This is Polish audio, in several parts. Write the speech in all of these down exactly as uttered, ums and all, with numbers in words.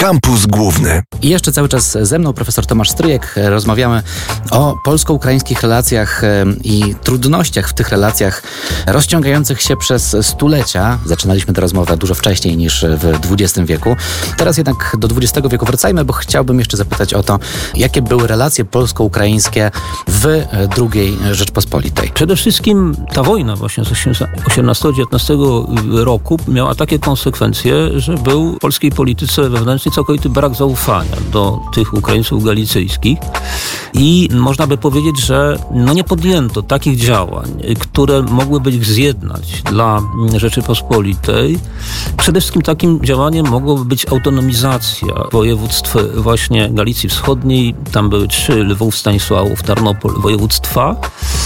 Kampus Główny. I jeszcze cały czas ze mną profesor Tomasz Stryjek. Rozmawiamy o polsko-ukraińskich relacjach i trudnościach w tych relacjach rozciągających się przez stulecia. Zaczynaliśmy tę rozmowę dużo wcześniej niż w dwudziestym wieku. Teraz jednak do dwudziestego wieku wracajmy, bo chciałbym jeszcze zapytać o to, jakie były relacje polsko-ukraińskie w drugiej Rzeczpospolitej. Przede wszystkim ta wojna właśnie z osiemnastego dziewiętnastego roku miała takie konsekwencje, że był w polskiej polityce wewnętrznej całkowity brak zaufania do tych Ukraińców galicyjskich i można by powiedzieć, że no nie podjęto takich działań, które mogłyby ich zjednać dla Rzeczypospolitej. Przede wszystkim takim działaniem mogłoby być autonomizacja województw właśnie Galicji Wschodniej. Tam były trzy: Lwów, Stanisławów, Tarnopol, województwa.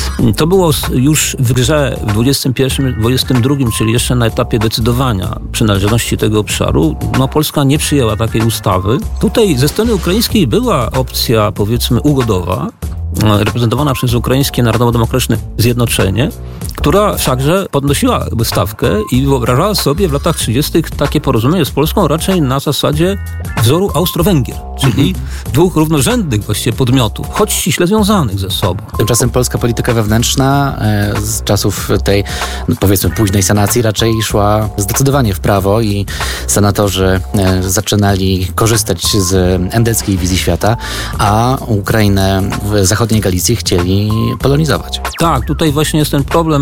To było już w grze w dwudziestym pierwszym, dwudziestym drugim, czyli jeszcze na etapie decydowania przynależności tego obszaru. No, Polska nie przyjęła takiej ustawy. Tutaj ze strony ukraińskiej była opcja, powiedzmy, ugodowa, reprezentowana przez Ukraińskie Narodowo-Demokratyczne Zjednoczenie, która wszakże podnosiła stawkę i wyobrażała sobie w latach trzydziestych takie porozumienie z Polską raczej na zasadzie wzoru Austro-Węgier, czyli mhm. dwóch równorzędnych właściwie podmiotów, choć ściśle związanych ze sobą. Tymczasem polska polityka wewnętrzna e, z czasów tej, no powiedzmy, późnej sanacji raczej szła zdecydowanie w prawo i senatorzy e, zaczynali korzystać z endeckiej wizji świata, a Ukrainę w zachodniej Galicji chcieli polonizować. Tak, tutaj właśnie jest ten problem,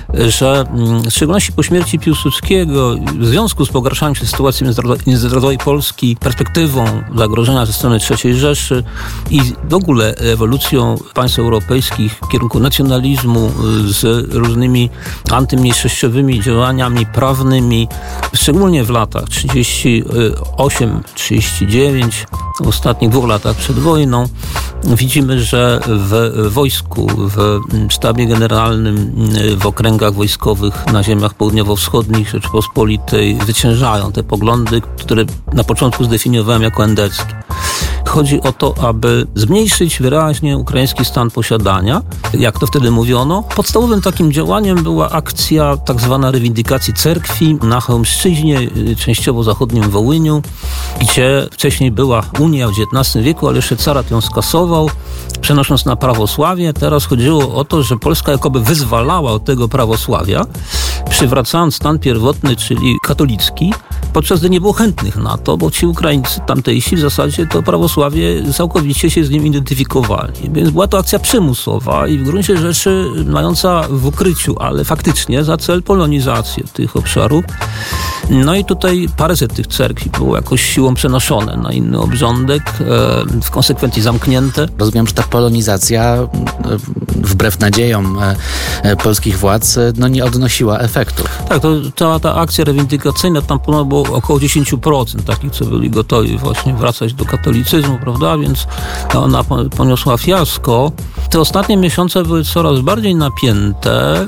że w szczególności po śmierci Piłsudskiego, w związku z pogarszaniem się sytuacji międzynarodowej Polski, perspektywą zagrożenia ze strony trzeciej Rzeszy i w ogóle ewolucją państw europejskich w kierunku nacjonalizmu z różnymi antymniejszościowymi działaniami prawnymi, szczególnie w latach trzydziestym ósmym trzydziestym dziewiątym, w ostatnich dwóch latach przed wojną, widzimy, że w wojsku, w sztabie generalnym, w okręgach wojskowych na ziemiach południowo-wschodnich Rzeczypospolitej zwyciężają te poglądy, które na początku zdefiniowałem jako endeckie. Chodzi o to, aby zmniejszyć wyraźnie ukraiński stan posiadania, jak to wtedy mówiono. Podstawowym takim działaniem była akcja tak zwana rewindykacji cerkwi na Chełmszczyźnie, częściowo zachodnim Wołyniu, gdzie wcześniej była Unia w dziewiętnastym wieku, ale jeszcze carat ją skasował, przenosząc na prawosławie. Teraz chodziło o to, że Polska jakoby wyzwalała od tego prawosławia, przywracając stan pierwotny, czyli katolicki, podczas gdy nie było chętnych na to, bo ci Ukraińcy tamtejsi w zasadzie to prawosławie całkowicie się z nim identyfikowali. Więc była to akcja przymusowa i w gruncie rzeczy mająca w ukryciu, ale faktycznie za cel polonizację tych obszarów. No i tutaj paręset tych cerkwi było jakoś siłą przenoszone na inny obrządek, w konsekwencji zamknięte. Rozumiem, że ta polonizacja wbrew nadziejom polskich władz no nie odnosiła efektów. Tak, to cała ta akcja rewindykacyjna, tam było około dziesięć procent takich, co byli gotowi właśnie wracać do katolicyzmu, prawda, więc ona poniosła fiasko. Te ostatnie miesiące były coraz bardziej napięte.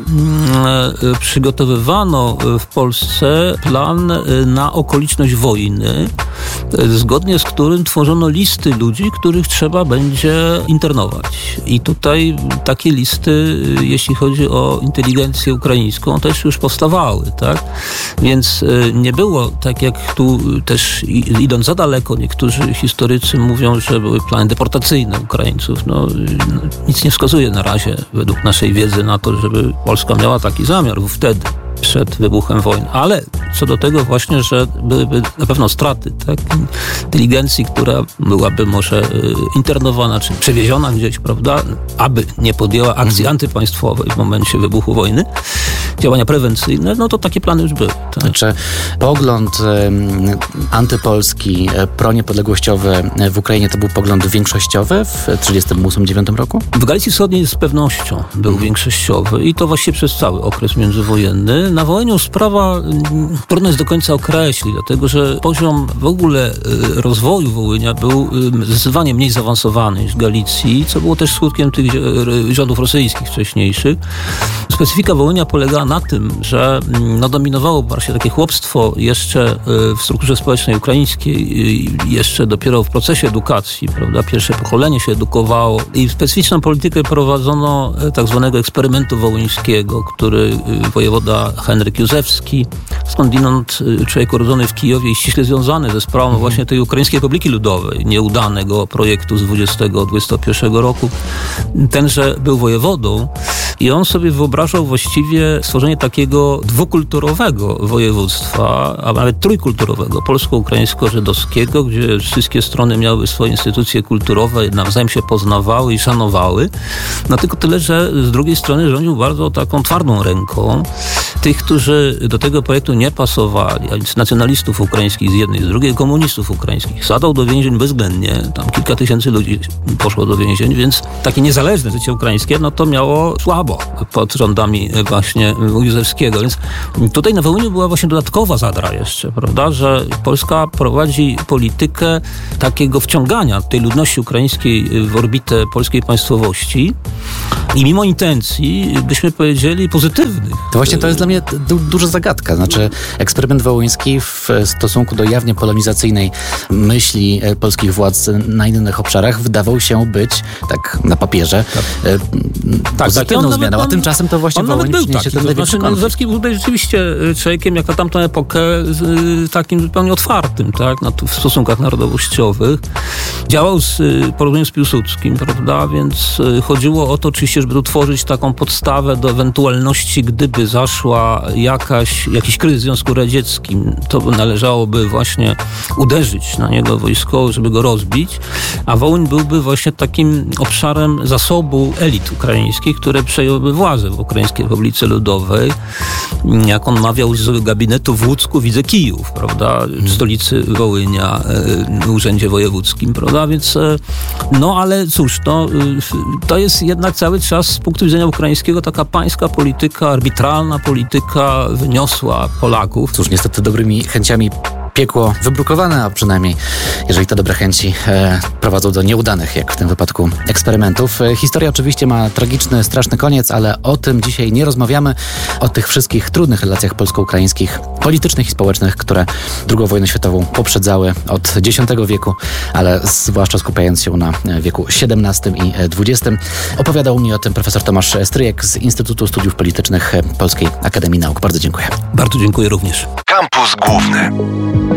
Przygotowywano w Polsce plan na okoliczność wojny, zgodnie z którym tworzono listy ludzi, których trzeba będzie internować. I tutaj takie listy, jeśli chodzi o inteligencję ukraińską, też już powstawały, tak? Więc nie było tak, jak tu też idąc za daleko, niektórzy historycy mówią, że były plany deportacyjne Ukraińców. No, nic nie wskazuje na razie, według naszej wiedzy, na to, żeby Polska miała taki zamiar wtedy, przed wybuchem wojny. Ale co do tego właśnie, że byłyby na pewno straty, tak? Inteligencji, która byłaby może internowana, czy przewieziona gdzieś, prawda? Aby nie podjęła akcji mhm. antypaństwowej w momencie wybuchu wojny, działania prewencyjne, no to takie plany już były. Tak? Czy pogląd um, antypolski, proniepodległościowy w Ukrainie to był pogląd większościowy w tysiąc dziewięćset trzydziestym ósmym dziewiątym roku? W Galicji Wschodniej z pewnością był mhm. większościowy i to właściwie przez cały okres międzywojenny. Na Wołyniu sprawa trudno jest do końca określić, dlatego że poziom w ogóle rozwoju Wołynia był zdecydowanie mniej zaawansowany niż w Galicji, co było też skutkiem tych rządów rosyjskich wcześniejszych. Specyfika Wołynia polegała na tym, że no, dominowało właśnie takie chłopstwo jeszcze w strukturze społecznej ukraińskiej, jeszcze dopiero w procesie edukacji, prawda? Pierwsze pokolenie się edukowało i specyficzną politykę prowadzono tak zwanego eksperymentu wołyńskiego, który wojewoda Henryk Józefski, skądinąd człowiek urodzony w Kijowie i ściśle związany ze sprawą mhm. właśnie tej Ukraińskiej Republiki Ludowej, nieudanego projektu z dwudziestego dwudziestego pierwszego roku. Tenże był wojewodą i on sobie wyobrażał właściwie stworzenie takiego dwukulturowego województwa, a nawet trójkulturowego, polsko-ukraińsko-żydowskiego, gdzie wszystkie strony miały swoje instytucje kulturowe, nawzajem się poznawały i szanowały. No tylko tyle, że z drugiej strony rządził bardzo taką twardą ręką tych, którzy do tego projektu nie pasowali, a więc nacjonalistów ukraińskich z jednej, z drugiej komunistów ukraińskich. Zadał do więzień bezwzględnie, tam kilka tysięcy ludzi poszło do więzień, więc takie niezależne życie ukraińskie, no to miało słabo pod rządami właśnie Józefskiego. Więc tutaj na Wołyniu była właśnie dodatkowa zadra jeszcze, prawda, że Polska prowadzi politykę takiego wciągania tej ludności ukraińskiej w orbitę polskiej państwowości i mimo intencji, byśmy powiedzieli, pozytywnych. To właśnie to jest dla mnie du- duża zagadka. Znaczy eksperyment wołyński w stosunku do jawnie polonizacyjnej myśli polskich władz na innych obszarach wydawał się być, tak na papierze, tak. tak, pozytywną tak, zmianą, a tymczasem to właśnie Wołyń przyniesie ten największy konflikt. Józefski był tutaj rzeczywiście człowiekiem, jak na tamtą epokę, z, takim zupełnie otwartym, tak, no, w stosunkach narodowościowych. Działał z porozumieniem z Piłsudskim, prawda, więc chodziło o to oczywiście, żeby utworzyć taką podstawę do ewentualności, gdyby zaszła jakaś, jakiś kryzys w Związku Radzieckim, to należałoby właśnie uderzyć na niego wojskowo, żeby go rozbić, a Wołyń byłby właśnie takim obszarem zasobu elit ukraińskich, które przejęłyby władzę w Ukraińskiej Republice Ludowej. Jak on mawiał z gabinetu w Łucku, widzę Kijów, prawda, stolicy Wołynia, w urzędzie wojewódzkim, prawda, więc no ale cóż, no, to jest jednak cały czas z punktu widzenia ukraińskiego taka pańska polityka, arbitralna polityka wyniosła Polaków. Cóż, niestety dobrymi chęciami piekło wybrukowane, a przynajmniej jeżeli te dobre chęci e, prowadzą do nieudanych, jak w tym wypadku, eksperymentów. E, historia oczywiście ma tragiczny, straszny koniec, ale o tym dzisiaj nie rozmawiamy. O tych wszystkich trudnych relacjach polsko-ukraińskich, politycznych i społecznych, które drugą wojnę światową poprzedzały od dziesiątego wieku, ale zwłaszcza skupiając się na wieku siedemnastym i dwudziestym. Opowiadał mi o tym profesor Tomasz Stryjek z Instytutu Studiów Politycznych Polskiej Akademii Nauk. Bardzo dziękuję. Bardzo dziękuję również. Kampus Główny.